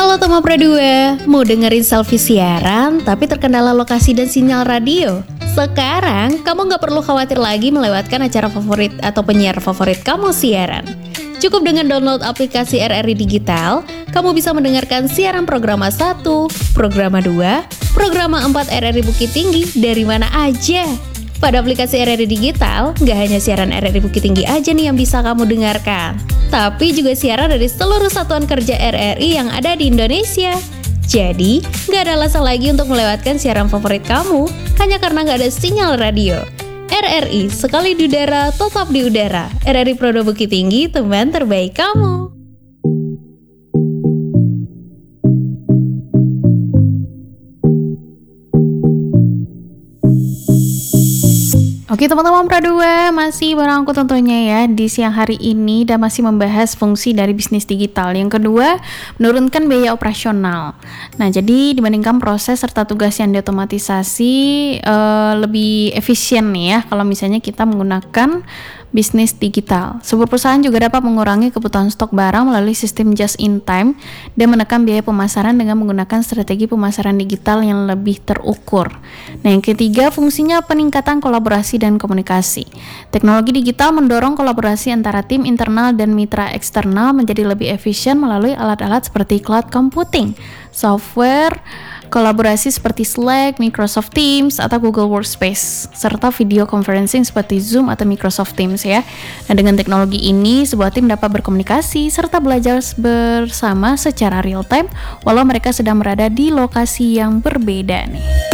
Halo teman Pradua, mau dengerin selfie siaran tapi terkendala lokasi dan sinyal radio? Sekarang kamu nggak perlu khawatir lagi melewatkan acara favorit atau penyiar favorit kamu siaran. Cukup dengan download aplikasi RRI Digital, kamu bisa mendengarkan siaran Programa 1, Programa 2, Programa 4 RRI Bukit Tinggi dari mana aja. Pada aplikasi RRI Digital, nggak hanya siaran RRI Bukit Tinggi aja nih yang bisa kamu dengarkan, tapi juga siaran dari seluruh satuan kerja RRI yang ada di Indonesia. Jadi, nggak ada alasan lagi untuk melewatkan siaran favorit kamu, hanya karena nggak ada sinyal radio. RRI, sekali di udara, tetap di udara. RRI Prodo Bukit Tinggi, teman terbaik kamu. Oke teman-teman Pradua, masih bareng aku tentunya ya di siang hari ini dan masih membahas fungsi dari bisnis digital. Yang kedua, menurunkan biaya operasional. Nah, jadi dibandingkan proses serta tugas yang diotomatisasi lebih efisien nih ya kalau misalnya kita menggunakan bisnis digital. Sebuah perusahaan juga dapat mengurangi kebutuhan stok barang melalui sistem just in time dan menekan biaya pemasaran dengan menggunakan strategi pemasaran digital yang lebih terukur. Nah, yang ketiga, fungsinya peningkatan kolaborasi dan komunikasi. Teknologi digital mendorong kolaborasi antara tim internal dan mitra eksternal menjadi lebih efisien melalui alat-alat seperti cloud computing, software kolaborasi seperti Slack, Microsoft Teams, atau Google Workspace, serta video conferencing seperti Zoom atau Microsoft Teams ya. Nah, dengan teknologi ini, sebuah tim dapat berkomunikasi serta belajar bersama secara real time, walau mereka sedang berada di lokasi yang berbeda nih.